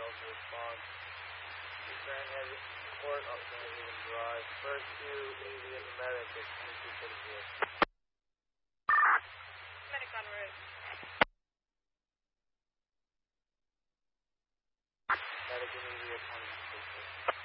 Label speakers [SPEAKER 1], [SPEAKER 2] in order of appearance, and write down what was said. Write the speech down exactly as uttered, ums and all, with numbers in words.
[SPEAKER 1] failed to respond. He's Grand Heavy Court, alternative and drive. First two, easy in the medic at twenty-two forty-four.
[SPEAKER 2] Medic on route.
[SPEAKER 1] Medic immediate at twenty-two forty-four.